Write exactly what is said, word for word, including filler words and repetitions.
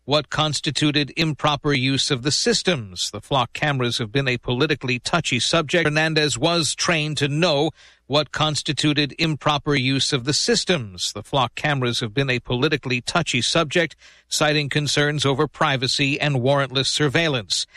what constituted improper use of the systems. The flock cameras have been a politically touchy subject. Hernandez was trained to know what constituted improper use of the systems. The flock cameras have been a politically touchy subject, citing concerns over privacy and warrantless surveillance.